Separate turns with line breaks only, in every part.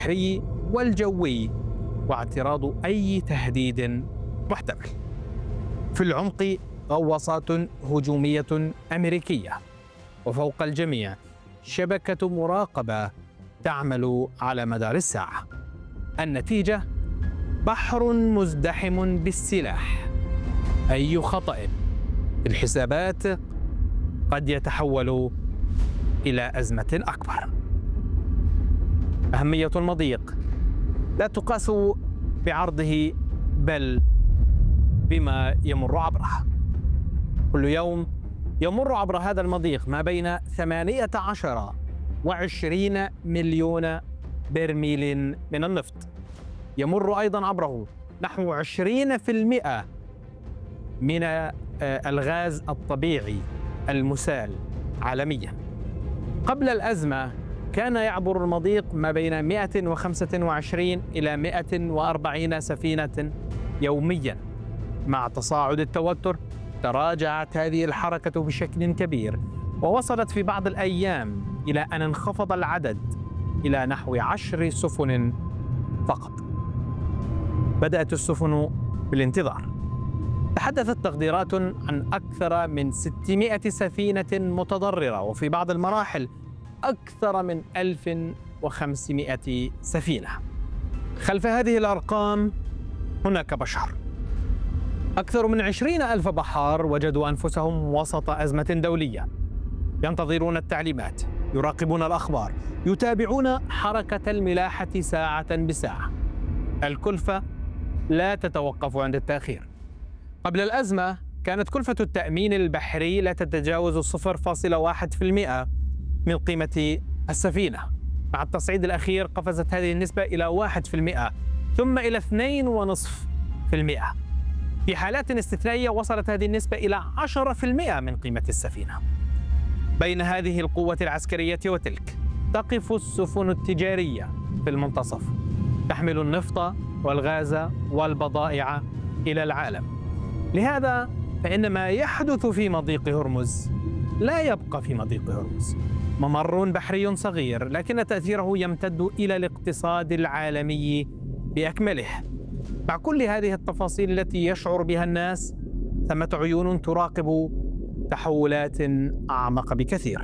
البحري والجوي واعتراض أي تهديد محتمل. في العمق غواصات هجومية أمريكية، وفوق الجميع شبكة مراقبة تعمل على مدار الساعة. النتيجة بحر مزدحم بالسلاح. أي خطأ في الحسابات قد يتحول إلى أزمة أكبر. أهمية المضيق لا تقاس بعرضه بل بما يمر عبره. كل يوم يمر عبر هذا المضيق ما بين 18 و20 مليون برميل من النفط. يمر أيضا عبره نحو 20% من الغاز الطبيعي المسال عالميا. قبل الأزمة كان يعبر المضيق ما بين 125 إلى 140 سفينة يوميا. مع تصاعد التوتر تراجعت هذه الحركة بشكل كبير، ووصلت في بعض الأيام إلى أن انخفض العدد إلى نحو 10 سفن فقط. بدأت السفن بالانتظار. تحدثت تقديرات عن أكثر من 600 سفينة متضررة، وفي بعض المراحل أكثر من 1500 سفينة. خلف هذه الأرقام هناك بشر. أكثر من 20,000 بحار وجدوا أنفسهم وسط أزمة دولية، ينتظرون التعليمات، يراقبون الأخبار، يتابعون حركة الملاحة ساعة بساعة. الكلفة لا تتوقف عند التأخير. قبل الأزمة كانت كلفة التأمين البحري لا تتجاوز 0.1% من قيمة السفينة. مع التصعيد الأخير قفزت هذه النسبة إلى 1%، ثم إلى 2.5%. في حالات استثنائية وصلت هذه النسبة إلى 10% من قيمة السفينة. بين هذه القوة العسكرية وتلك تقف السفن التجارية في المنتصف، تحمل النفط والغاز والبضائع إلى العالم. لهذا فإن ما يحدث في مضيق هرمز لا يبقى في مضيق هرمز. ممر بحري صغير، لكن تأثيره يمتد إلى الاقتصاد العالمي بأكمله. مع كل هذه التفاصيل التي يشعر بها الناس، ثمة عيون تراقب تحولات أعمق بكثير.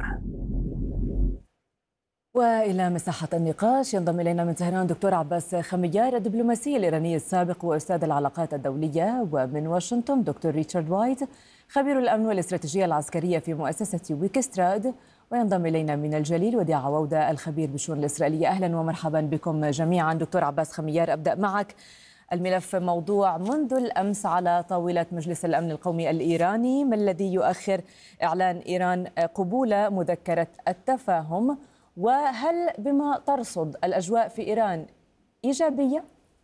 وإلى مساحة النقاش ينضم إلينا من طهران دكتور عباس خميار، الدبلوماسي الإيراني السابق وأستاذ العلاقات الدولية، ومن واشنطن دكتور ريتشارد وايت خبير الأمن والاستراتيجية العسكرية في مؤسسة ويكستراد، وينضم إلينا من الجليل وديع عودة الخبير بالشؤون الإسرائيلية. أهلا ومرحبا بكم جميعا. دكتور عباس خميار، أبدأ معك. الملف موضوع منذ الأمس على طاولة مجلس الأمن القومي الإيراني، ما الذي يؤخر إعلان إيران قبول مذكرة التفاهم؟ وهل بما ترصد الأجواء في إيران إيجابية؟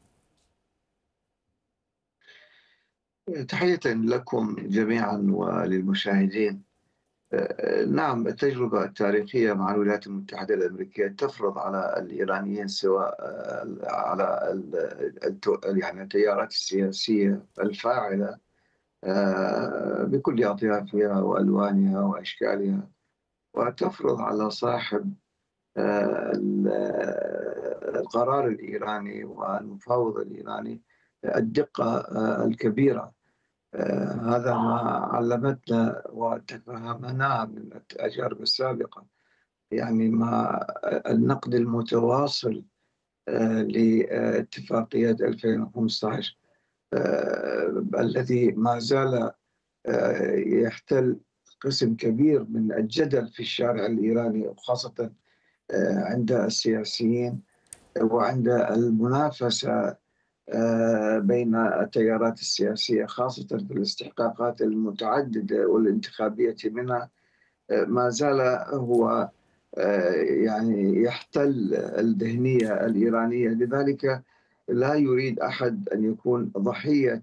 تحية لكم جميعا وللمشاهدين. نعم، التجربة التاريخية مع الولايات المتحدة الأمريكية تفرض على الإيرانيين، سواء على يعني التيارات السياسية الفاعلة بكل أطيافها وألوانها وأشكالها، وتفرض على صاحب القرار الإيراني والمفاوض الإيراني الدقة الكبيرة. هذا ما علمتنا وتفهمناه من التجارب السابقة، يعني ما النقد المتواصل لاتفاقية 2015 الذي ما زال يحتل قسم كبير من الجدل في الشارع الإيراني، وخاصة عند السياسيين وعند المنافسة بين التيارات السياسية، خاصة في الاستحقاقات المتعددة والانتخابية منها. ما زال هو يعني يحتل الذهنية الإيرانية. لذلك لا يريد أحد أن يكون ضحية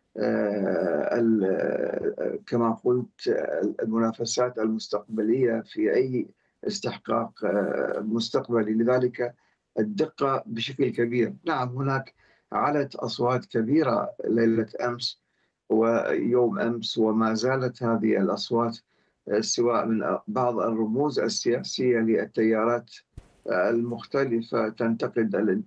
كما قلت المنافسات المستقبلية في أي استحقاق مستقبلي. لذلك الدقة بشكل كبير. نعم، هناك علت أصوات كبيرة ليلة أمس ويوم أمس، وما زالت هذه الأصوات سواء من بعض الرموز السياسية للتيارات المختلفة تنتقد